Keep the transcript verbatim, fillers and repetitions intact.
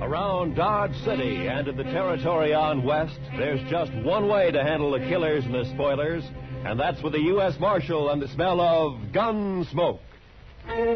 Around Dodge City and in the territory on west, there's just one way to handle the killers and the spoilers, and that's with the U S Marshal and the smell of gun smoke.